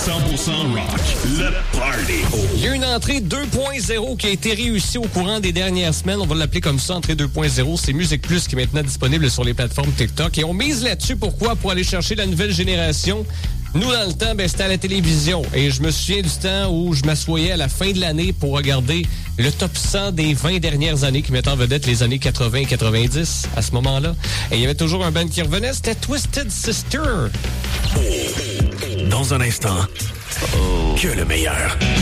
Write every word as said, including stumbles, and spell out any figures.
cent pour cent rock, le party. Il y a une entrée deux point zéro qui a été réussie au courant des dernières semaines. On va l'appeler comme ça, entrée deux point zéro. C'est Musique Plus qui est maintenant disponible sur les plateformes TikTok. Et on mise là-dessus. Pourquoi? Pour aller chercher la nouvelle génération. Nous, dans le temps, ben, c'était à la télévision. Et je me souviens du temps où je m'assoyais à la fin de l'année pour regarder le top cent des vingt dernières années qui mettent en vedette les années quatre-vingts et quatre-vingt-dix à ce moment-là. Et il y avait toujours un band qui revenait, c'était Twisted Sister. Dans un instant, oh. que le meilleur.